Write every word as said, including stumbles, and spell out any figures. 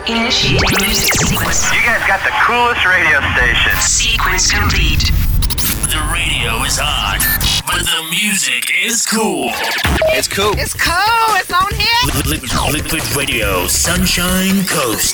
Initiating music sequence. You guys got the coolest radio station. Sequence complete. The radio is on, but the music is cool. It's cool. It's cool. It's on here. Liquid, liquid Radio, Sunshine Coast.